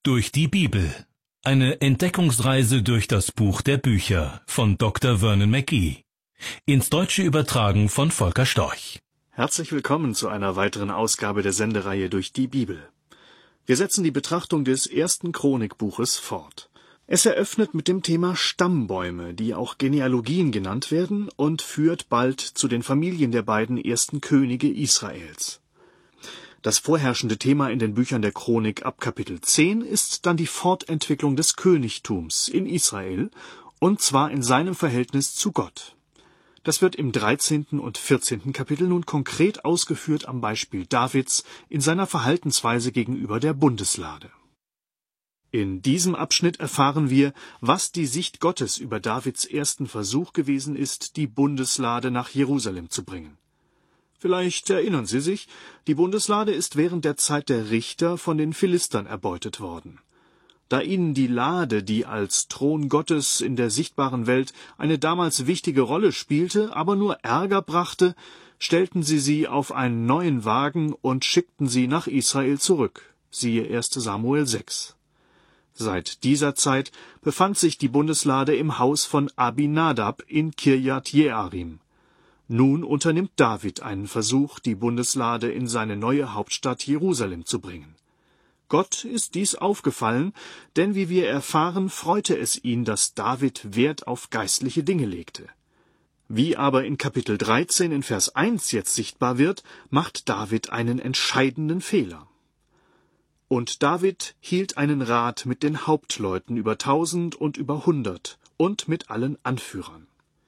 Durch die Bibel. Eine Entdeckungsreise durch das Buch der Bücher von Dr. Vernon McGee. Ins Deutsche übertragen von Volker Storch. Herzlich willkommen zu einer weiteren Ausgabe der Sendereihe Durch die Bibel. Wir setzen die Betrachtung des ersten Chronikbuches fort. Es eröffnet mit dem Thema Stammbäume, die auch Genealogien genannt werden, und führt bald zu den Familien der beiden ersten Könige Israels. Das vorherrschende Thema in den Büchern der Chronik ab Kapitel 10 ist dann die Fortentwicklung des Königtums in Israel, und zwar in seinem Verhältnis zu Gott. Das wird im 13. und 14. Kapitel nun konkret ausgeführt am Beispiel Davids in seiner Verhaltensweise gegenüber der Bundeslade. In diesem Abschnitt erfahren wir, was die Sicht Gottes über Davids ersten Versuch gewesen ist, die Bundeslade nach Jerusalem zu bringen. Vielleicht erinnern Sie sich, die Bundeslade ist während der Zeit der Richter von den Philistern erbeutet worden. Da ihnen die Lade, die als Thron Gottes in der sichtbaren Welt eine damals wichtige Rolle spielte, aber nur Ärger brachte, stellten sie auf einen neuen Wagen und schickten sie nach Israel zurück. Siehe 1. Samuel 6. Seit dieser Zeit befand sich die Bundeslade im Haus von Abinadab in Kirjat Jearim. Nun unternimmt David einen Versuch, die Bundeslade in seine neue Hauptstadt Jerusalem zu bringen. Gott ist dies aufgefallen, denn wie wir erfahren, freute es ihn, dass David Wert auf geistliche Dinge legte. Wie aber in Kapitel 13 in Vers 1 jetzt sichtbar wird, macht David einen entscheidenden Fehler. Und David hielt einen Rat mit den Hauptleuten über 1000 und über 100 und mit allen Anführern.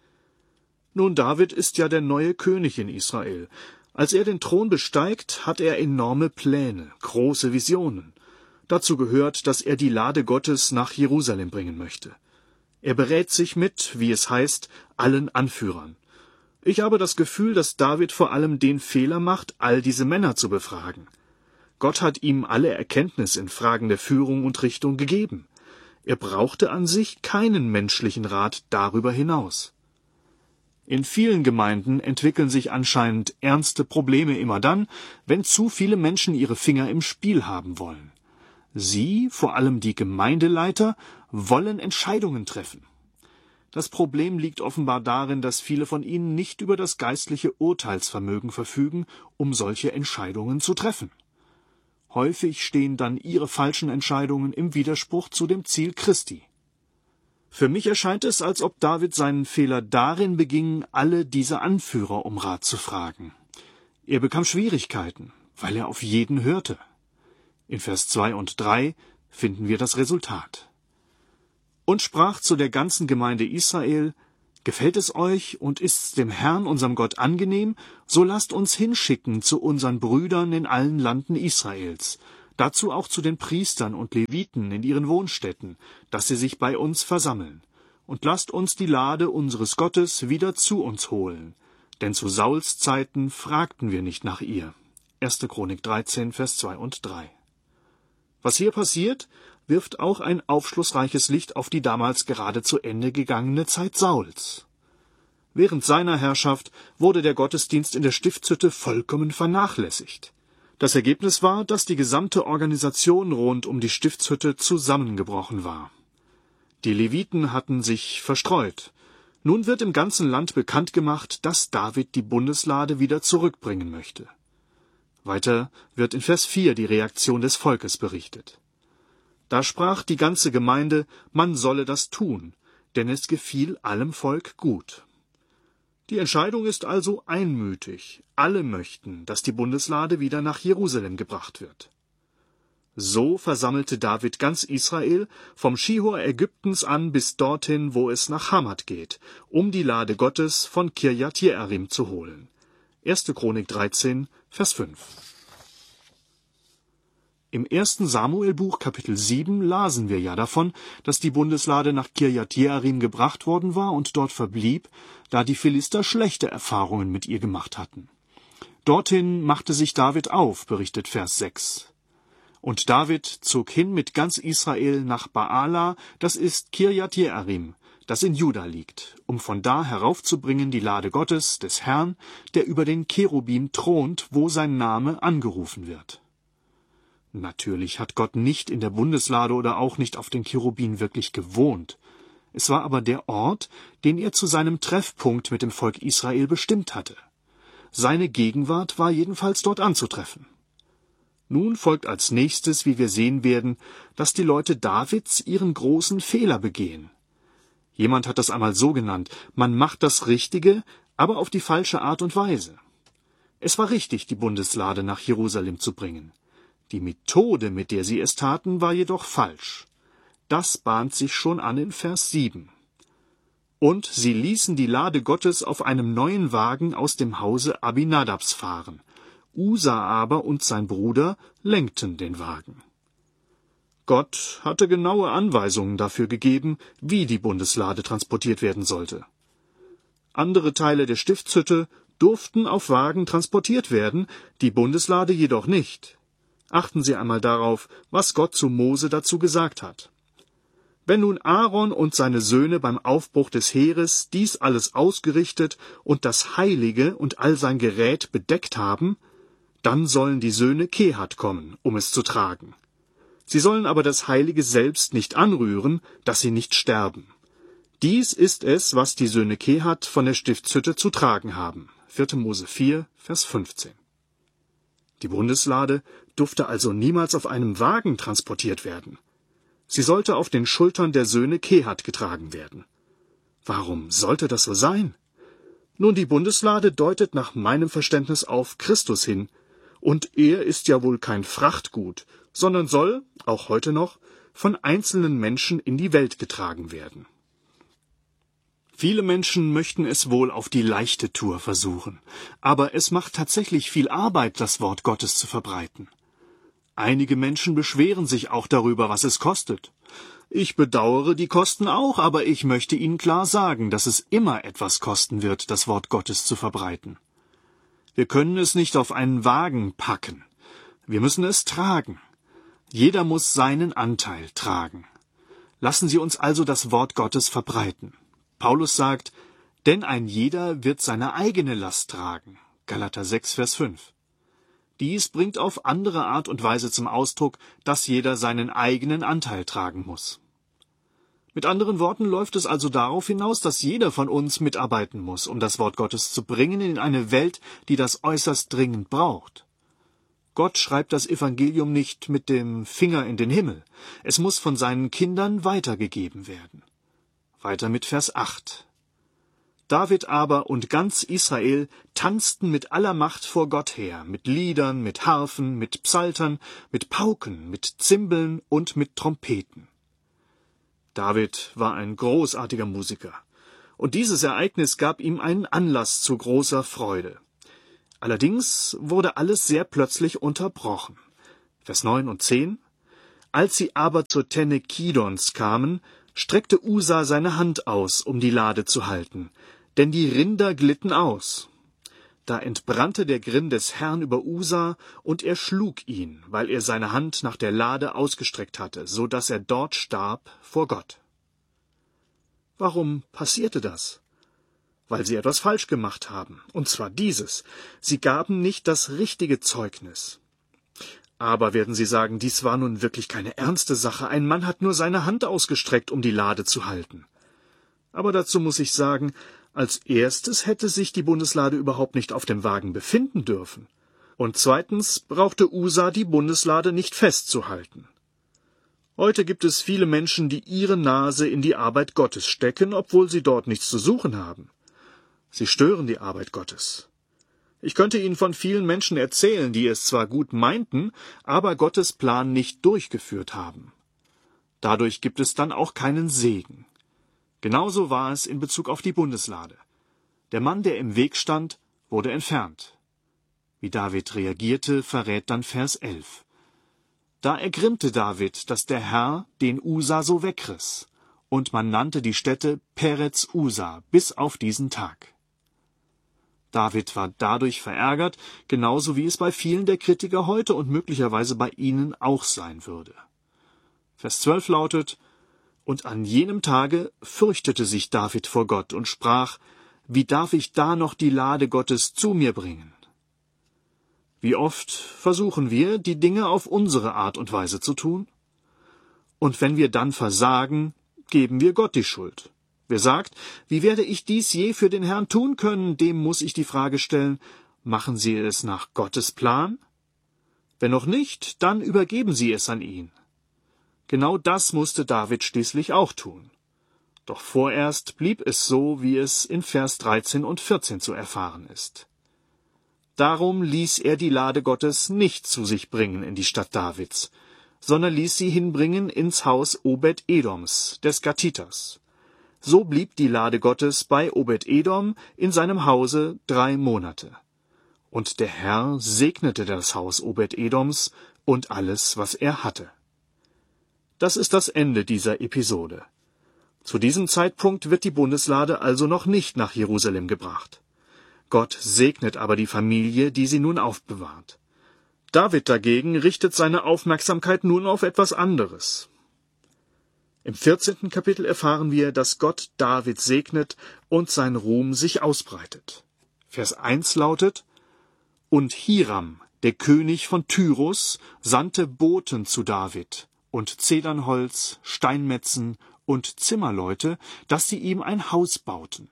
Nun, David ist ja der neue König in Israel. Als er den Thron besteigt, hat er enorme Pläne, große Visionen. Dazu gehört, dass er die Lade Gottes nach Jerusalem bringen möchte. Er berät sich mit, wie es heißt, allen Anführern. Ich habe das Gefühl, dass David vor allem den Fehler macht, all diese Männer zu befragen. Gott hat ihm alle Erkenntnis in Fragen der Führung und Richtung gegeben. Er brauchte an sich keinen menschlichen Rat darüber hinaus. In vielen Gemeinden entwickeln sich anscheinend ernste Probleme immer dann, wenn zu viele Menschen ihre Finger im Spiel haben wollen. Sie, vor allem die Gemeindeleiter, wollen Entscheidungen treffen. Das Problem liegt offenbar darin, dass viele von ihnen nicht über das geistliche Urteilsvermögen verfügen, um solche Entscheidungen zu treffen. Häufig stehen dann ihre falschen Entscheidungen im Widerspruch zu dem Ziel Christi. Für mich erscheint es, als ob David seinen Fehler darin beging, alle diese Anführer um Rat zu fragen. Er bekam Schwierigkeiten, weil er auf jeden hörte. In Vers 2 und 3 finden wir das Resultat. Und sprach zu der ganzen Gemeinde Israel: Gefällt es euch und ist's dem Herrn, unserem Gott, angenehm, so lasst uns hinschicken zu unseren Brüdern in allen Landen Israels, dazu auch zu den Priestern und Leviten in ihren Wohnstätten, dass sie sich bei uns versammeln. Und lasst uns die Lade unseres Gottes wieder zu uns holen. Denn zu Sauls Zeiten fragten wir nicht nach ihr. 1. Chronik 13, Vers 2 und 3. Was hier passiert, wirft auch ein aufschlussreiches Licht auf die damals gerade zu Ende gegangene Zeit Sauls. Während seiner Herrschaft wurde der Gottesdienst in der Stiftshütte vollkommen vernachlässigt. Das Ergebnis war, dass die gesamte Organisation rund um die Stiftshütte zusammengebrochen war. Die Leviten hatten sich verstreut. Nun wird im ganzen Land bekannt gemacht, dass David die Bundeslade wieder zurückbringen möchte. Weiter wird in Vers 4 die Reaktion des Volkes berichtet. Da sprach die ganze Gemeinde, man solle das tun, denn es gefiel allem Volk gut. Die Entscheidung ist also einmütig. Alle möchten, dass die Bundeslade wieder nach Jerusalem gebracht wird. So versammelte David ganz Israel, vom Schihor Ägyptens an bis dorthin, wo es nach Hamat geht, um die Lade Gottes von Kirjat Jearim zu holen. 1. Chronik 13, Vers 5. Im 1. Samuelbuch Kapitel 7 lasen wir ja davon, dass die Bundeslade nach Kirjat Jearim gebracht worden war und dort verblieb, da die Philister schlechte Erfahrungen mit ihr gemacht hatten. Dorthin machte sich David auf, berichtet Vers 6. Und David zog hin mit ganz Israel nach Baala, das ist Kirjat Jearim, das in Juda liegt, um von da heraufzubringen die Lade Gottes, des Herrn, der über den Cherubim thront, wo sein Name angerufen wird. Natürlich hat Gott nicht in der Bundeslade oder auch nicht auf den Cherubinen wirklich gewohnt. Es war aber der Ort, den er zu seinem Treffpunkt mit dem Volk Israel bestimmt hatte. Seine Gegenwart war jedenfalls dort anzutreffen. Nun folgt als nächstes, wie wir sehen werden, dass die Leute Davids ihren großen Fehler begehen. Jemand hat das einmal so genannt: Man macht das Richtige, aber auf die falsche Art und Weise. Es war richtig, die Bundeslade nach Jerusalem zu bringen. Die Methode, mit der sie es taten, war jedoch falsch. Das bahnt sich schon an in Vers 7. Und sie ließen die Lade Gottes auf einem neuen Wagen aus dem Hause Abinadabs fahren. Usa aber und sein Bruder lenkten den Wagen. Gott hatte genaue Anweisungen dafür gegeben, wie die Bundeslade transportiert werden sollte. Andere Teile der Stiftshütte durften auf Wagen transportiert werden, die Bundeslade jedoch nicht. Achten Sie einmal darauf, was Gott zu Mose dazu gesagt hat. Wenn nun Aaron und seine Söhne beim Aufbruch des Heeres dies alles ausgerichtet und das Heilige und all sein Gerät bedeckt haben, dann sollen die Söhne Kehat kommen, um es zu tragen. Sie sollen aber das Heilige selbst nicht anrühren, dass sie nicht sterben. Dies ist es, was die Söhne Kehat von der Stiftshütte zu tragen haben. 4. Mose 4, Vers 15. Die Bundeslade durfte also niemals auf einem Wagen transportiert werden. Sie sollte auf den Schultern der Söhne Kehat getragen werden. Warum sollte das so sein? Nun, die Bundeslade deutet nach meinem Verständnis auf Christus hin, und er ist ja wohl kein Frachtgut, sondern soll, auch heute noch, von einzelnen Menschen in die Welt getragen werden. Viele Menschen möchten es wohl auf die leichte Tour versuchen, aber es macht tatsächlich viel Arbeit, das Wort Gottes zu verbreiten. Einige Menschen beschweren sich auch darüber, was es kostet. Ich bedauere die Kosten auch, aber ich möchte Ihnen klar sagen, dass es immer etwas kosten wird, das Wort Gottes zu verbreiten. Wir können es nicht auf einen Wagen packen. Wir müssen es tragen. Jeder muss seinen Anteil tragen. Lassen Sie uns also das Wort Gottes verbreiten. Paulus sagt, denn ein jeder wird seine eigene Last tragen. Galater 6, Vers 5. Dies bringt auf andere Art und Weise zum Ausdruck, dass jeder seinen eigenen Anteil tragen muss. Mit anderen Worten läuft es also darauf hinaus, dass jeder von uns mitarbeiten muss, um das Wort Gottes zu bringen in eine Welt, die das äußerst dringend braucht. Gott schreibt das Evangelium nicht mit dem Finger in den Himmel. Es muss von seinen Kindern weitergegeben werden. Weiter mit Vers 8. David aber und ganz Israel tanzten mit aller Macht vor Gott her, mit Liedern, mit Harfen, mit Psaltern, mit Pauken, mit Zimbeln und mit Trompeten. David war ein großartiger Musiker, und dieses Ereignis gab ihm einen Anlass zu großer Freude. Allerdings wurde alles sehr plötzlich unterbrochen. Vers 9 und 10. Als sie aber zur Tenne Kidons kamen, streckte Usa seine Hand aus, um die Lade zu halten, denn die Rinder glitten aus. Da entbrannte der Grimm des Herrn über Usa, und er schlug ihn, weil er seine Hand nach der Lade ausgestreckt hatte, so dass er dort starb vor Gott. Warum passierte das? Weil sie etwas falsch gemacht haben, und zwar dieses: Sie gaben nicht das richtige Zeugnis. Aber, werden Sie sagen, dies war nun wirklich keine ernste Sache. Ein Mann hat nur seine Hand ausgestreckt, um die Lade zu halten. Aber dazu muss ich sagen, als erstes hätte sich die Bundeslade überhaupt nicht auf dem Wagen befinden dürfen. Und zweitens brauchte Usa die Bundeslade nicht festzuhalten. Heute gibt es viele Menschen, die ihre Nase in die Arbeit Gottes stecken, obwohl sie dort nichts zu suchen haben. Sie stören die Arbeit Gottes. Ich könnte Ihnen von vielen Menschen erzählen, die es zwar gut meinten, aber Gottes Plan nicht durchgeführt haben. Dadurch gibt es dann auch keinen Segen. Genauso war es in Bezug auf die Bundeslade. Der Mann, der im Weg stand, wurde entfernt. Wie David reagierte, verrät dann Vers 11. Da ergrimmte David, dass der Herr den Usa so wegriss, und man nannte die Stätte Perez Usa bis auf diesen Tag. David war dadurch verärgert, genauso wie es bei vielen der Kritiker heute und möglicherweise bei Ihnen auch sein würde. Vers 12 lautet: Und an jenem Tage fürchtete sich David vor Gott und sprach: Wie darf ich da noch die Lade Gottes zu mir bringen? Wie oft versuchen wir, die Dinge auf unsere Art und Weise zu tun? Und wenn wir dann versagen, geben wir Gott die Schuld. Wer sagt, wie werde ich dies je für den Herrn tun können, dem muss ich die Frage stellen, machen Sie es nach Gottes Plan? Wenn noch nicht, dann übergeben Sie es an ihn. Genau das musste David schließlich auch tun. Doch vorerst blieb es so, wie es in Vers 13 und 14 zu erfahren ist. Darum ließ er die Lade Gottes nicht zu sich bringen in die Stadt Davids, sondern ließ sie hinbringen ins Haus Obed-Edoms, des Gatiters. So blieb die Lade Gottes bei Obed-Edom in seinem Hause 3 Monate. Und der Herr segnete das Haus Obed-Edoms und alles, was er hatte. Das ist das Ende dieser Episode. Zu diesem Zeitpunkt wird die Bundeslade also noch nicht nach Jerusalem gebracht. Gott segnet aber die Familie, die sie nun aufbewahrt. David dagegen richtet seine Aufmerksamkeit nun auf etwas anderes. Im 14. Kapitel erfahren wir, dass Gott David segnet und sein Ruhm sich ausbreitet. Vers 1 lautet: Und Hiram, der König von Tyrus, sandte Boten zu David und Zedernholz, Steinmetzen und Zimmerleute, dass sie ihm ein Haus bauten.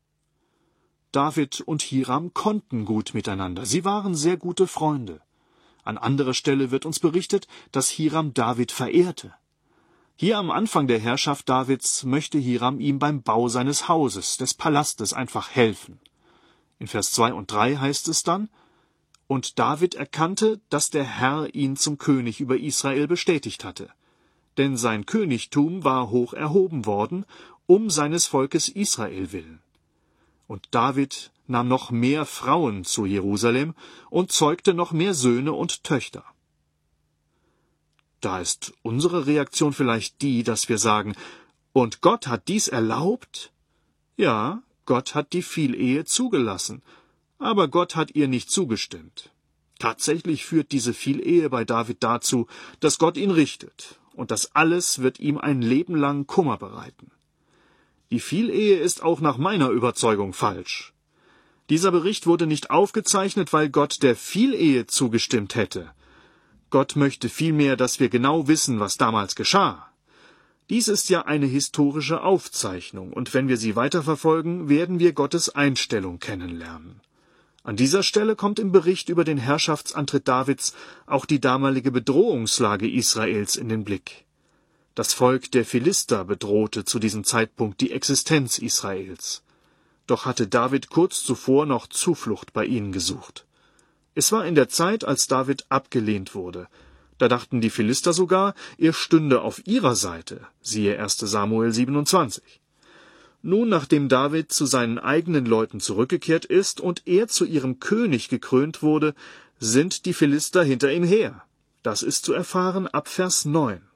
David und Hiram konnten gut miteinander. Sie waren sehr gute Freunde. An anderer Stelle wird uns berichtet, dass Hiram David verehrte. Hier am Anfang der Herrschaft Davids möchte Hiram ihm beim Bau seines Hauses, des Palastes, einfach helfen. In Vers 2 und 3 heißt es dann: Und David erkannte, dass der Herr ihn zum König über Israel bestätigt hatte. Denn sein Königtum war hoch erhoben worden, um seines Volkes Israel willen. Und David nahm noch mehr Frauen zu Jerusalem und zeugte noch mehr Söhne und Töchter. Da ist unsere Reaktion vielleicht die, dass wir sagen, und Gott hat dies erlaubt? Ja, Gott hat die Vielehe zugelassen, aber Gott hat ihr nicht zugestimmt. Tatsächlich führt diese Vielehe bei David dazu, dass Gott ihn richtet, und das alles wird ihm ein Leben lang Kummer bereiten. Die Vielehe ist auch nach meiner Überzeugung falsch. Dieser Bericht wurde nicht aufgezeichnet, weil Gott der Vielehe zugestimmt hätte. Gott möchte vielmehr, dass wir genau wissen, was damals geschah. Dies ist ja eine historische Aufzeichnung, und wenn wir sie weiterverfolgen, werden wir Gottes Einstellung kennenlernen. An dieser Stelle kommt im Bericht über den Herrschaftsantritt Davids auch die damalige Bedrohungslage Israels in den Blick. Das Volk der Philister bedrohte zu diesem Zeitpunkt die Existenz Israels. Doch hatte David kurz zuvor noch Zuflucht bei ihnen gesucht. Es war in der Zeit, als David abgelehnt wurde. Da dachten die Philister sogar, er stünde auf ihrer Seite, siehe 1. Samuel 27. Nun, nachdem David zu seinen eigenen Leuten zurückgekehrt ist und er zu ihrem König gekrönt wurde, sind die Philister hinter ihm her. Das ist zu erfahren ab Vers 9.